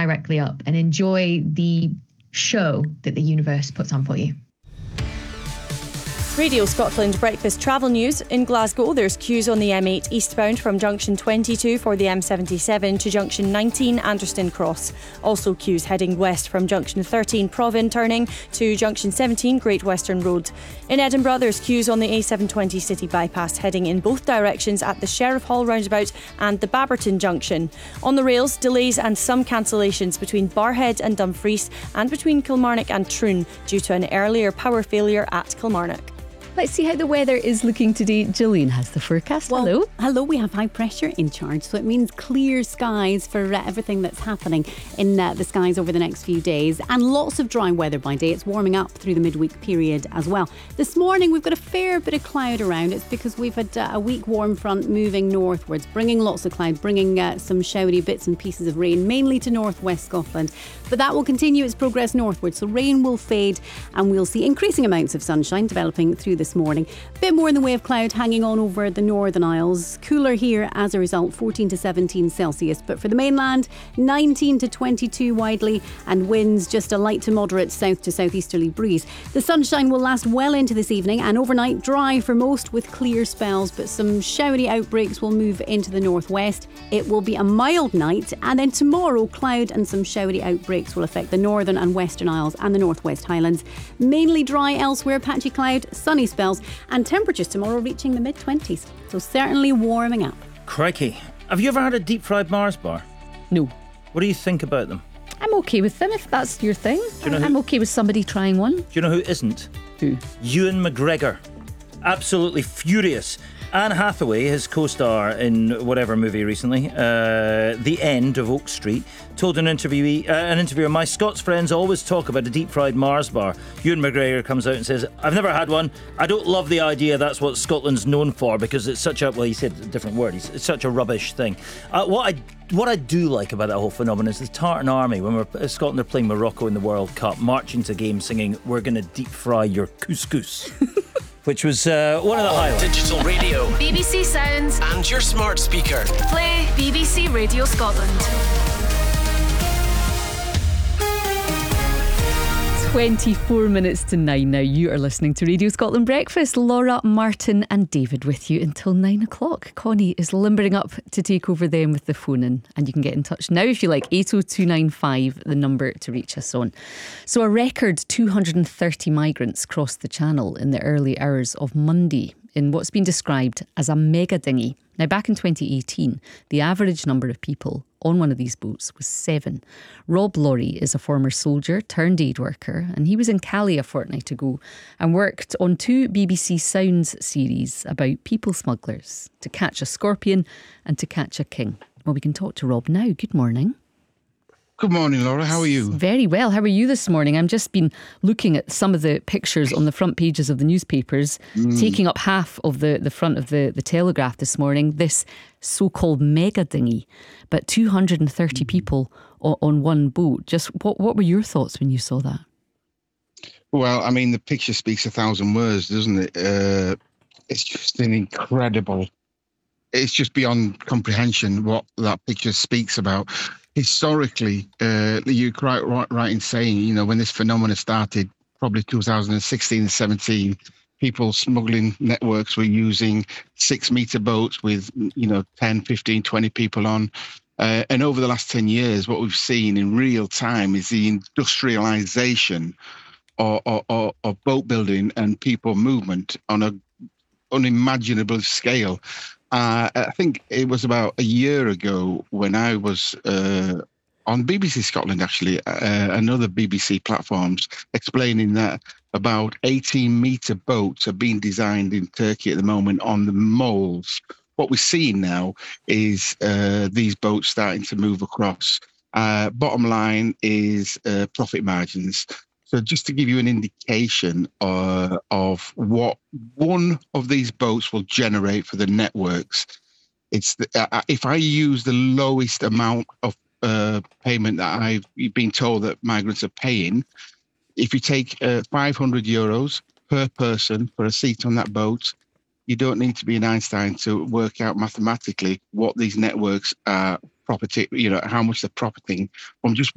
directly up and enjoy the show that the universe puts on for you. Radio Scotland breakfast travel news. In Glasgow, there's queues on the M8 eastbound from junction 22 for the M77 to junction 19 Anderston Cross. Also queues heading west from junction 13 Provin turning to junction 17 Great Western Road. In Edinburgh, there's queues on the A720 City Bypass heading in both directions at the Sheriff Hall roundabout and the Babberton junction. On the rails, delays and some cancellations between Barrhead and Dumfries and between Kilmarnock and Troon due to an earlier power failure at Kilmarnock. Let's see how the weather is looking today. Gillian has the forecast. Well, hello. We have high pressure in charge, so it means clear skies for everything that's happening in the skies over the next few days, and lots of dry weather by day. It's warming up through the midweek period as well. This morning we've got a fair bit of cloud around. It's because we've had a weak warm front moving northwards, bringing lots of cloud, bringing some showery bits and pieces of rain, mainly to northwest Scotland. But that will continue its progress northwards, so rain will fade and we'll see increasing amounts of sunshine developing through this morning. A bit more in the way of cloud hanging on over the Northern Isles. Cooler here as a result, 14 to 17 Celsius. But for the mainland, 19 to 22 widely, and winds just a light to moderate south to southeasterly breeze. The sunshine will last well into this evening and overnight dry for most with clear spells, but some showery outbreaks will move into the northwest. It will be a mild night, and then tomorrow cloud and some showery outbreaks will affect the Northern and Western Isles and the Northwest Highlands. Mainly dry elsewhere, patchy cloud, sunny spells, and temperatures tomorrow reaching the mid-20s. So certainly warming up. Crikey. Have you ever had a deep-fried Mars bar? No. What do you think about them? I'm okay with them if that's your thing. I'm okay with somebody trying one. Do you know who isn't? Who? Ewan McGregor. Absolutely furious. Anne Hathaway, his co-star in whatever movie recently, The End of Oak Street, told an interviewer, my Scots friends always talk about a deep-fried Mars bar. Ewan McGregor comes out and says, I've never had one. I don't love the idea that's what Scotland's known for because it's such a, well, he said a different word, it's such a rubbish thing. What I do like about that whole phenomenon is the Tartan Army, when Scotland are playing Morocco in the World Cup, marching to game singing, we're going to deep fry your couscous. Which was one of the highlights. Digital radio, BBC Sounds, and your smart speaker. Play BBC Radio Scotland. 24 minutes to 9 now. You are listening to Radio Scotland Breakfast. Laura, Martin and David with you until 9 o'clock. Connie is limbering up to take over then with the phone in, and you can get in touch now if you like. 80295, the number to reach us on. So a record 230 migrants crossed the Channel in the early hours of Monday in what's been described as a mega dinghy. Now, back in 2018, the average number of people on one of these boats was 7. Rob Laurie is a former soldier turned aid worker, and he was in Calais a fortnight ago and worked on 2 BBC Sounds series about people smugglers, To Catch a Scorpion and To Catch a King. Well, we can talk to Rob now. Good morning. Good morning, Laura. How are you? Very well. How are you this morning? I've just been looking at some of the pictures on the front pages of the newspapers, taking up half of the front of the Telegraph this morning, this so-called mega dinghy, but 230 people on one boat. Just what were your thoughts when you saw that? Well, I mean, the picture speaks 1,000 words, doesn't it? It's just an incredible... It's just beyond comprehension what that picture speaks about. Historically, you're quite right in saying, when this phenomenon started, probably 2016 and 17, people smuggling networks were using 6-meter boats with, 10, 15, 20 people on. And over the last 10 years, what we've seen in real time is the industrialization of boat building and people movement on an unimaginable scale. I think it was about a year ago when I was on BBC Scotland, actually, and other BBC platforms, explaining that about 18-meter boats are being designed in Turkey at the moment on the moles. What we're seeing now is these boats starting to move across. Bottom line is profit margins. So just to give you an indication of what one of these boats will generate for the networks, it's if I use the lowest amount of payment that I've been told that migrants are paying, if you take €500 per person for a seat on that boat, you don't need to be an Einstein to work out mathematically what these networks are property, how much they're profiting from just